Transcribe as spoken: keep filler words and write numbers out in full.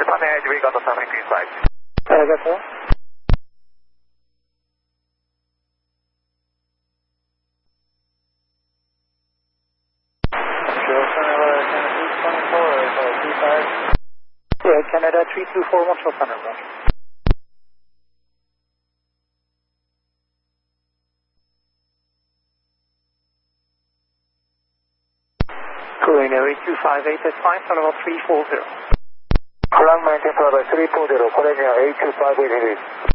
Japan Edge, we got a traffic inside. Arigato. Yeah, Canada three two four one, Chopin, Roger. Korean Air eight two five eight, that's fine, Panama three four zero. Flying maintain flight by three four zero, Korean Air eight two five eight, it is.